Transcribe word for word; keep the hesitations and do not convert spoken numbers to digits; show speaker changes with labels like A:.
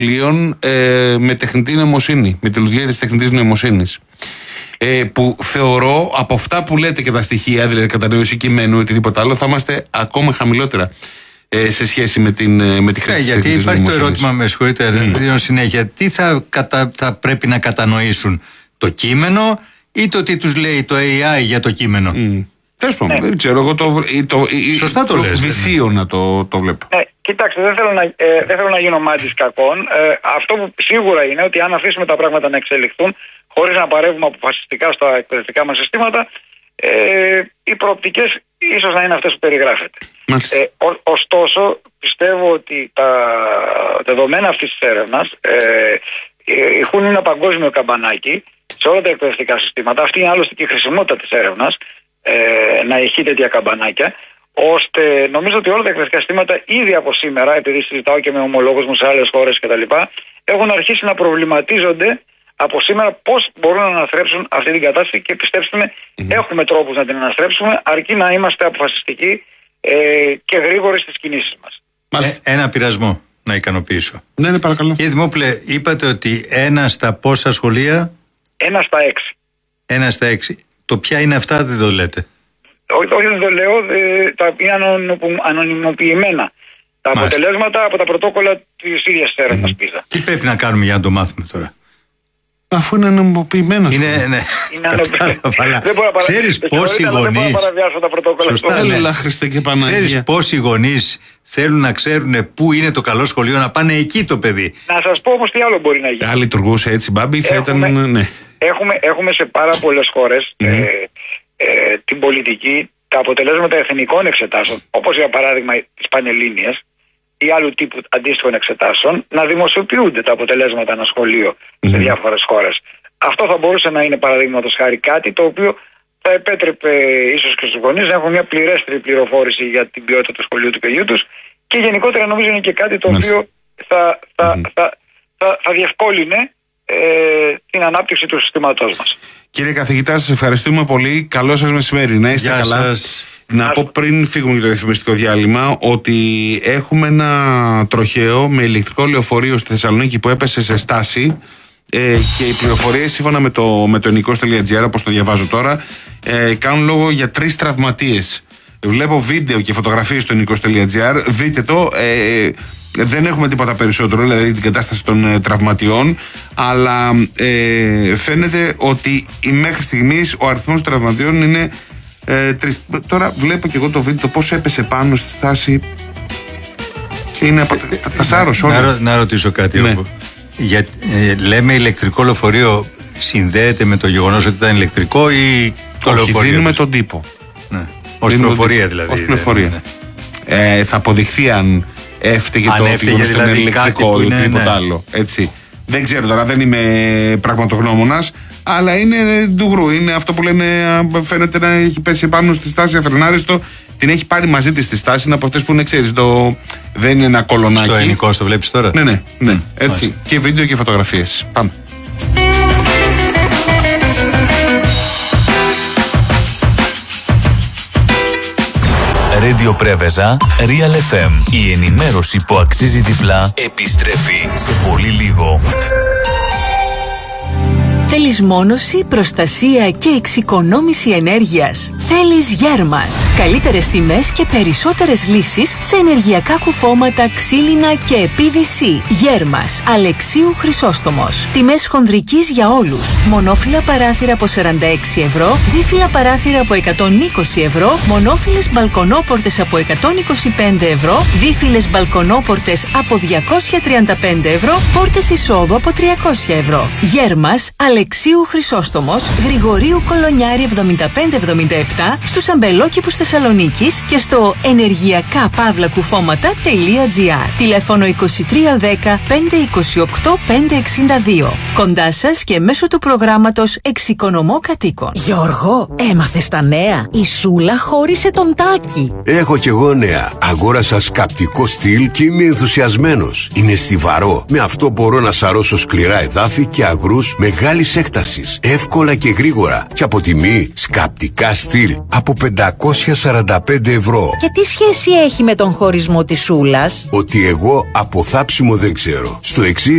A: πλοίων ε, με τεχνητή νοημοσύνη, με τη λειτουργία της τεχνητής νοημοσύνης. Ε, που θεωρώ από αυτά που λέτε και από τα στοιχεία, δηλαδή κατανόηση κειμένου ή οτιδήποτε άλλο, θα είμαστε ακόμα χαμηλότερα ε, σε σχέση με, την, με τη χρήση
B: yeah,
A: της τεχνητής νοημοσύνης.
B: Γιατί υπάρχει το ερώτημα, με συγχωρείτε, mm. συνέχεια, τι θα, κατα, θα πρέπει να κατανοήσουν, το κείμενο ή το τι τους λέει το έι άι για το κείμενο.
A: Mm. Τέλος πάντων, δεν ξέρω, εγώ το, το,
B: Σωστά το, το λες.
A: Βυσίο να το, το βλέπω.
C: Ναι, κοιτάξτε, δεν θέλω να, ε, δεν θέλω να γίνω μάτζης κακών. Ε, αυτό που σίγουρα είναι ότι αν αφήσουμε τα πράγματα να εξελιχθούν, χωρίς να παρεύουμε αποφασιστικά στα εκπαιδευτικά μας συστήματα, ε, οι προοπτικές ίσως να είναι αυτές που περιγράφετε. Ε, ο, ωστόσο, πιστεύω ότι τα δεδομένα αυτής της έρευνας ε, έχουν ένα παγκόσμιο καμπανάκι σε όλα τα εκπαιδευτικά συστήματα. Αυτή είναι άλλωστε και η χρησιμότητα της έρευνας, ε, να έχει τέτοια καμπανάκια, ώστε νομίζω ότι όλα τα εκπαιδευτικά συστήματα ήδη από σήμερα, επειδή συζητάω και με ομολόγους μου σε άλλες χώρες κτλ., έχουν αρχίσει να προβληματίζονται από σήμερα πώς μπορούν να αναστρέψουν αυτή την κατάσταση και πιστέψτε με, mm-hmm. έχουμε τρόπους να την αναστρέψουμε, αρκεί να είμαστε αποφασιστικοί ε, και γρήγοροι στις κινήσεις μας.
B: Ε, ένα πειρασμό να ικανοποιήσω.
A: Ναι, ναι, παρακαλώ.
B: Κύριε Δημόπουλε, είπατε ότι ένα στα πόσα σχολεία?
C: Ένα στα έξι.
B: Ένα στα έξι. Το ποια είναι αυτά δεν το λέτε?
C: Όχι, όχι δεν το λέω, ε, τα, είναι ανωνυμοποιημένα τα Μάλιστα. αποτελέσματα από τα πρωτόκολλα της ίδιας έρευνας mm-hmm. πίζα.
B: Τι πρέπει να κάνουμε για να το μάθουμε τώρα?
A: Αφού είναι ανωνυμοποιημένο.
B: Είναι, ναι. Ξέρεις πόσοι γονείς.
C: Δεν μπορώ να παραβιάσω τα πρωτόκολλα.
B: Σωστά,
A: έλα, Χριστέ και Παναγία.
B: Ξέρεις πόσοι γονείς θέλουν να ξέρουν πού είναι το καλό σχολείο, να πάνε εκεί το παιδί.
C: Να σας πω όμως τι άλλο μπορεί να γίνει.
A: Αν λειτουργούσε έτσι, Μπάμπη, θα
C: έχουμε,
A: ήταν. Ναι.
C: Έχουμε, έχουμε σε πάρα πολλές χώρες mm-hmm. ε, ε, την πολιτική, τα αποτελέσματα εθνικών εξετάσεων, όπως για παράδειγμα της Πανελλήνιας ή άλλου τύπου αντίστοιχων εξετάσεων, να δημοσιοποιούνται τα αποτελέσματα ένα σχολείο mm-hmm. σε διάφορες χώρες. Αυτό θα μπορούσε να είναι παραδείγματος χάρη κάτι το οποίο θα επέτρεπε ίσως και στους γονείς να έχουν μια πληρέστερη πληροφόρηση για την ποιότητα του σχολείου του παιδιού τους και γενικότερα νομίζω είναι και κάτι το mm-hmm. οποίο θα, θα, mm-hmm. θα, θα, θα διευκόλυνε ε, την ανάπτυξη του συστήματός μας.
A: Κύριε καθηγητά, σας ευχαριστούμε πολύ. Καλό σας μεσημέρι. Να είστε
B: Γεια
A: καλά.
B: Σας.
A: Να πω πριν φύγουμε για το διαφημιστικό διάλειμμα ότι έχουμε ένα τροχαίο με ηλεκτρικό λεωφορείο στη Θεσσαλονίκη που έπεσε σε στάση ε, και οι πληροφορίες σύμφωνα με το, με το ενικός τελεία τζι άρ, όπως το διαβάζω τώρα, ε, κάνουν λόγο για τρεις τραυματίες. Βλέπω βίντεο και φωτογραφίες στο ενικός τελεία τζι άρ. Δείτε το. Ε, δεν έχουμε τίποτα περισσότερο, δηλαδή την κατάσταση των ε, τραυματιών, αλλά ε, φαίνεται ότι μέχρι στιγμής ο αριθμός των τραυματιών είναι ε, τρεις. Τώρα βλέπω και εγώ το βίντεο πώς έπεσε πάνω στη στάση και είναι από τα, τα σάρος όλα.
B: Να, να ρωτήσω κάτι. Ναι. Για, ε, λέμε ηλεκτρικό λεωφορείο συνδέεται με το γεγονός ότι ήταν ηλεκτρικό ή το
A: Όχι,
B: λεωφορείο?
A: δίνουμε τον τύπο.
B: Ναι. Ως πληροφορία δηλαδή.
A: Ως πληροφορία. Ναι. Ε, θα αποδειχθεί αν έφταιγε το ότι δηλαδή ηλεκτρικό ή οτιδήποτε ναι. άλλο. Έτσι. Δεν ξέρω τώρα, δεν είμαι πραγματογνώμονας, αλλά είναι ντουγρού. Είναι αυτό που λένε, φαίνεται να έχει πέσει πάνω στη στάση αφρενάριστο. Την έχει πάρει μαζί της στη στάση, είναι από αυτές που είναι, ξέρεις, το... δεν είναι ένα κολονάκι.
B: Στο ενικό το βλέπεις τώρα.
A: Ναι, ναι, ναι. Mm, έτσι. Μάλιστα. Και βίντεο και φωτογραφίες. Πάμε.
D: Radio Πρέβεζα, Real εφ εμ. Η ενημέρωση που αξίζει διπλά επιστρέφει σε πολύ λίγο.
E: Θέλεις μόνωση, προστασία και εξοικονόμηση ενέργειας? Θέλεις Γέρμας. Καλύτερες τιμές και περισσότερες λύσεις σε ενεργειακά κουφώματα, ξύλινα και πι βι σι. Γέρμας. Αλεξίου Χρυσόστομος. Τιμές χονδρικής για όλους. Μονόφυλλα παράθυρα από σαράντα έξι ευρώ, δίφυλλα παράθυρα από εκατόν είκοσι ευρώ, μονόφυλλες μπαλκονόπορτες από εκατόν είκοσι πέντε ευρώ, δίφυλλες μπαλκονόπορτες από διακόσια τριάντα πέντε ευρώ, πόρτες εισόδου από τριακόσια ευρώ. Γέρμας. Αλεξίου Χρυσόστομος, Γρηγορίου Κολονιάρη εβδομήντα πέντε εβδομήντα επτά, στους αμπελόκηπους Θεσσαλονίκης και στο ενεργειακά παύλα κουφώματα τελεία τζι άρ. Τηλέφωνο είκοσι τρία δέκα πέντε είκοσι οκτώ πέντε εξήντα δύο. Κοντά σας και μέσω του προγράμματος Εξοικονομώ Κατοίκων.
F: Γιώργο, έμαθες τα νέα? Η Σούλα χώρισε τον Τάκη.
G: Έχω κι εγώ νέα. Αγόρασα σκαπτικό στυλ και είμαι ενθουσιασμένος. Είναι στιβαρό. Με αυτό μπορώ να σαρώσω σκληρά εδάφη και αγρούς μεγάλης μικρής έκτασης, εύκολα και γρήγορα και από τιμή σκαπτικά στυλ από πεντακόσια σαράντα πέντε ευρώ.
F: Και τι σχέση έχει με τον χωρισμό της Σούλας?
G: Ότι εγώ από θάψιμο δεν ξέρω. Στο εξής.